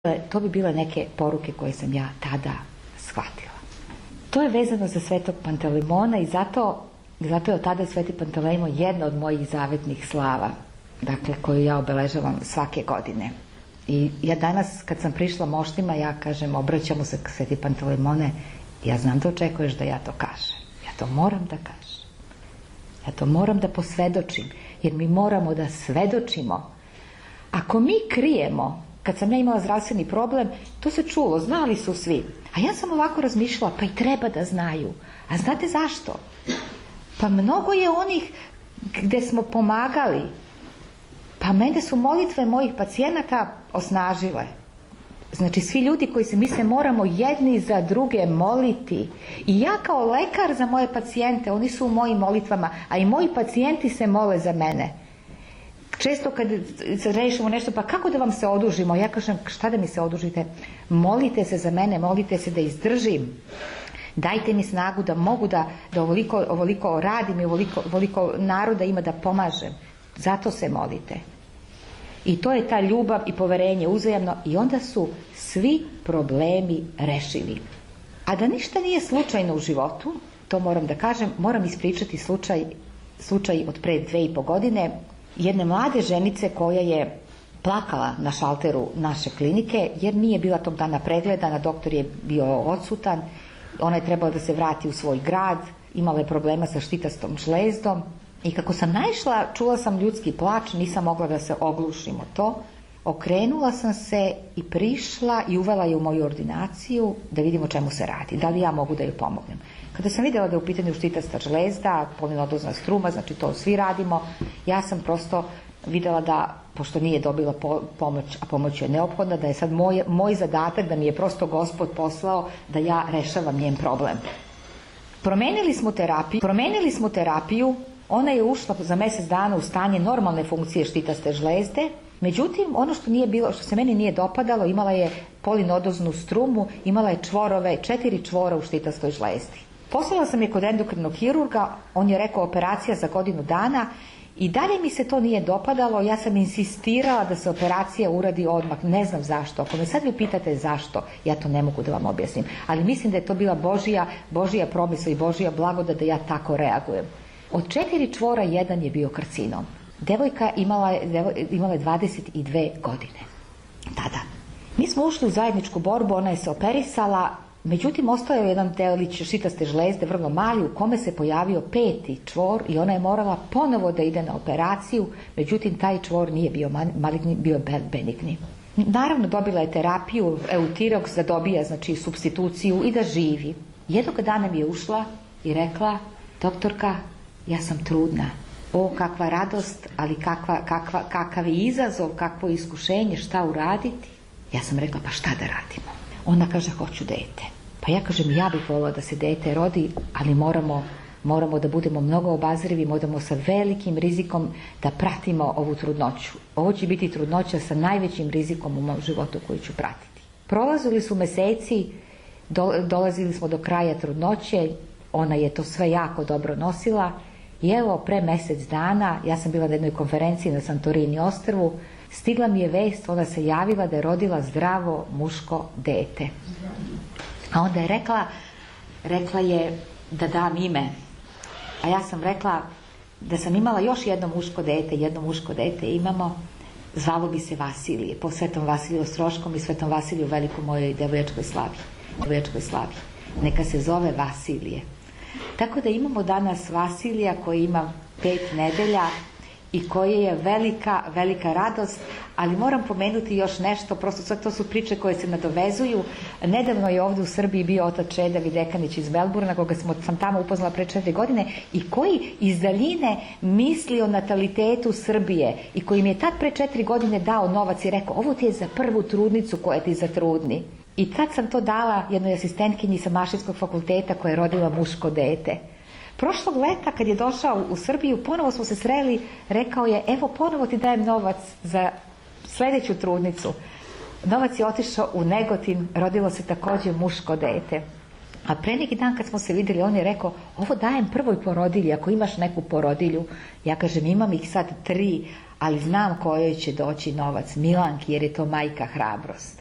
To bi bile neke poruke koje sam ja tada shvatila. To je vezano za Svetog Pantelimona i zato je od tada Sveti Pantelimon jedna od mojih zavetnih slava, dakle koju ja obeležavam svake godine. I ja danas kad sam prišla moštima, ja kažem, obraćamo se Sveti Pantelimone, ja znam da očekuješ da ja to kažem. Ja to moram da kažem. Ja to moram da posvedočim, jer mi moramo da svedočimo. Ako mi krijemo, kad sam ja imala zdravstveni problem, to se čulo, znali su svi. A ja sam ovako razmišljala, pa i treba da znaju. A znate zašto? Pa mnogo je onih gde smo pomagali. Pa mene su molitve mojih pacijenata osnažile. Znači svi ljudi koji se misle moramo jedni za druge moliti. I ja kao lekar za moje pacijente, oni su u mojim molitvama, a i moji pacijenti se mole za mene. Često kad se rešimo nešto, pa kako da vam se odužimo? Ja kažem, šta da mi se odužite? Molite se za mene, molite se da izdržim. Dajte mi snagu da mogu da ovoliko radim i ovoliko naroda ima da pomažem. Zato se molite. I to je ta ljubav i poverenje uzajamno i onda su svi problemi rešivi. A da ništa nije slučajno u životu, to moram da kažem, moram ispričati slučaj od pre 2,5 godine jedne mlade ženice koja je plakala na šalteru naše klinike jer nije bila tog dana pregledana, doktor je bio odsutan, ona je trebala da se vrati u svoj grad, imala je problema sa štitastom žlezdom i kako sam naišla, čula sam ljudski plač, nisam mogla da se oglušim o to, okrenula sam se i prišla i uvela je u moju ordinaciju da vidimo o čemu se radi, da li ja mogu da joj pomognem. Kada sam vidjela da je u pitanju štitasta žlezda, polinodozna struma, znači to svi radimo, ja sam prosto vidjela da, pošto nije dobila pomoć, a pomoć je neophodna, da je sad moj zadatak, da mi je prosto Gospod poslao da ja rešavam njen problem. Promenili smo terapiju, ona je ušla za mjesec dana u stanje normalne funkcije štitaste žlezde, međutim, ono što se meni nije dopadalo, imala je polinodoznu strumu, imala je 4 čvora u štitastoj žlezdi. Poslala sam je kod endokrinog hirurga, on je rekao operacija za 1 godinu dana i dalje mi se to nije dopadalo, ja sam insistirala da se operacija uradi odmah, ne znam zašto. Ako me sad vi pitate zašto, ja to ne mogu da vam objasnim, ali mislim da je to bila Božija promisla i Božija blagodat da ja tako reagujem. Od 4 čvora 1 je bio karcinom. Devojka imala je 22 godine tada. Mi smo ušli u zajedničku borbu, ona je se operisala, međutim ostao je jedan delić šitaste žlezde, vrlo mali, u kome se pojavio 5. čvor i ona je morala ponovo da ide na operaciju, međutim taj čvor nije bio maligni, bio benigni. Naravno dobila je terapiju, Eutirox da dobija, znači supstituciju i da živi. Jednog dana mi je ušla i rekla, doktorka, ja sam trudna. O, kakva radost, ali kakav je izazov, kakvo iskušenje, šta uraditi? Ja sam rekla, pa šta da radimo? Ona kaže, hoću dete. Pa ja kažem, ja bih voljela da se dete rodi, ali moramo da budemo mnogo obazrivi, moramo sa velikim rizikom da pratimo ovu trudnoću. Ovo će biti trudnoća sa najvećim rizikom u mom životu koju ću pratiti. Prolazili su meseci, dolazili smo do kraja trudnoće, ona je to sve jako dobro nosila i evo pre mjesec dana, ja sam bila na jednoj konferenciji na Santorini ostrvu, stigla mi je vest, ona se javila da je rodila zdravo muško dete. A onda je rekla je da dam ime. A ja sam rekla da sam imala još jedno muško dete imamo, zvalo bi se Vasilije, po Svetom Vasiliju Ostroškom i Svetom Vasiliju Veliku mojoj devoječkoj slavi. Neka se zove Vasilije. Tako da imamo danas Vasilija koji ima 5 nedelja i koji je velika radost, ali moram pomenuti još nešto, prosto sve to su priče koje se nadovezuju. Nedavno je ovdje u Srbiji bio otac Čeda Videkanić iz Melburna, koga sam tamo upoznala pre 4 godine i koji iz daljine misli o natalitetu Srbije i koji mi je tad pre 4 godine dao novac i rekao, ovo ti je za prvu trudnicu koja ti zatrudni. I tad sam to dala jednoj asistentkinji sa Mašinskog fakulteta koja je rodila muško dete. Prošlog leta kad je došao u Srbiju, ponovo smo se sreli, rekao je, evo ponovo ti dajem novac za sljedeću trudnicu. Novac je otišao u Negotin, rodilo se također muško dete. A pre neki dan kad smo se vidjeli, on je rekao, ovo dajem prvoj porodilji, ako imaš neku porodilju. Ja kažem, imam ih sad 3, ali znam kojoj će doći novac, Milanki, jer je to majka Hrabrost.